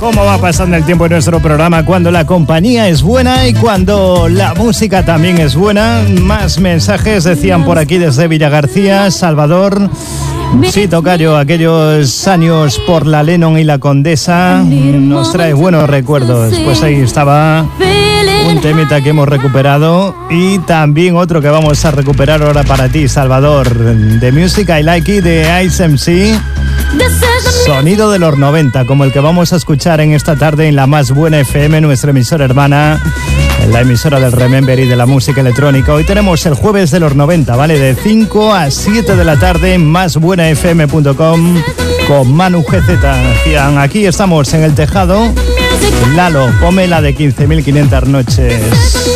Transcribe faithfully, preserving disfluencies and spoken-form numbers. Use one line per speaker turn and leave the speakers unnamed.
Cómo va pasando el tiempo en nuestro programa cuando la compañía es buena y cuando la música también es buena. Más mensajes decían por aquí desde Villagarcía, Salvador. Sí, tocayo, aquellos años por la Lennon y la Condesa nos trae buenos recuerdos. Pues ahí estaba un temita que hemos recuperado y también otro que vamos a recuperar ahora para ti, Salvador. The Music I Like It de Ice M C. Sonido de los noventa, como el que vamos a escuchar en esta tarde en la Más Buena F M, nuestra emisora hermana, en la emisora del Remember y de la música electrónica. Hoy tenemos el jueves de los noventa, ¿vale? De cinco a siete de la tarde en más buena f m punto com con Manu G Z. Aquí estamos en el tejado. Lalo, ponme la de quince mil quinientas noches.